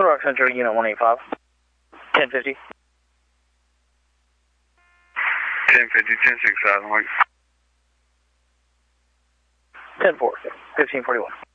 Rock Central, Unit 185. 1050. 1050, 10-6,000, 10-4, 1541.